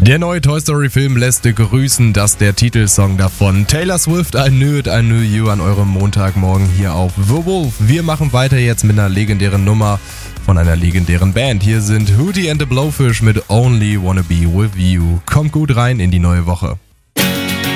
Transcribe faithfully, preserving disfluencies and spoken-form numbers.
Der neue Toy Story Film lässt grüßen, dass der Titelsong davon. Taylor Swift, I Knew It, I Knew You an eurem Montagmorgen hier auf The Wolf. Wir machen weiter jetzt mit einer legendären Nummer von einer legendären Band. Hier sind Hootie and the Blowfish mit Only Wanna Be With You. Kommt gut rein in die neue Woche.